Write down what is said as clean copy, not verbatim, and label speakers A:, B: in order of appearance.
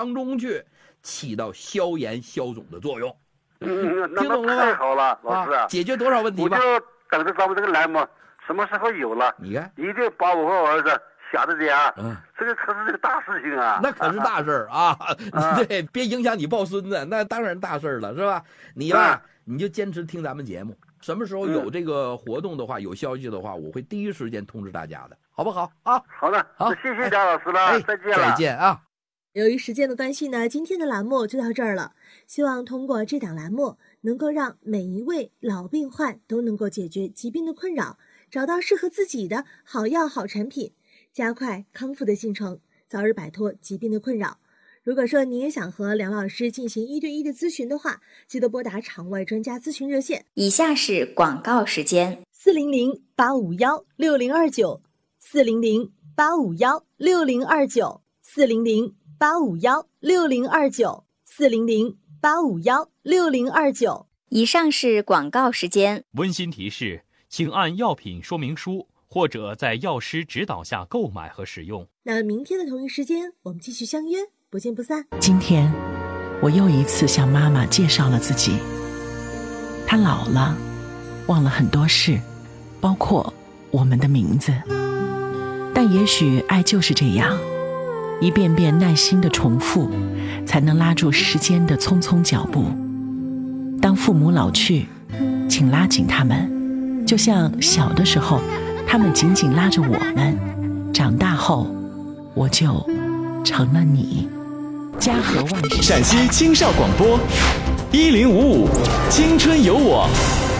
A: 当中去，起到消炎消肿的作用。
B: 那
A: 听懂了吗？
B: 太好了，老师
A: 解决多少问题吧？
B: 我就等着咱们这个栏目什么时候有了，
A: 你看，
B: 一定把我和我儿子想着点啊。这个可是这个大事情啊。
A: 那可是大事啊！对，别影响你抱孙子，那当然大事了，是吧？你吧，你就坚持听咱们节目。什么时候有这个活动的话，有消息的话，我会第一时间通知大家的，好不好啊？
B: 好的，好，谢谢贾老师了，再见了，
A: 再见啊！
C: 由于时间的关系呢，今天的栏目就到这儿了。希望通过这档栏目，能够让每一位老病患都能够解决疾病的困扰，找到适合自己的好药好产品，加快康复的进程，早日摆脱疾病的困扰。如果说你也想和梁老师进行1对1的咨询的话，记得拨打场外专家咨询热线。
D: 以下是广告时间
C: ，400-851-6029，400-851-6029，400-851-6029。
D: 以上是广告时间。
E: 温馨提示，请按药品说明书或者在药师指导下购买和使用。
C: 那明天的同一时间，我们继续相约，不见不散。
F: 今天我又一次向妈妈介绍了自己。她老了，忘了很多事，包括我们的名字。但也许爱就是这样，一遍遍耐心的重复，才能拉住时间的匆匆脚步。当父母老去，请拉紧他们，就像小的时候他们紧紧拉着我们，长大后我就成了你。家和万事。
G: 陕西青少广播1055青春有我。